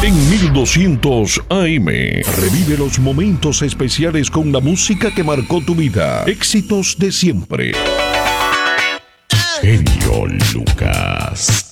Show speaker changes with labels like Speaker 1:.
Speaker 1: En 1200 AM. Revive los momentos especiales con la música que marcó tu vida. Éxitos de siempre. Genio Lucas.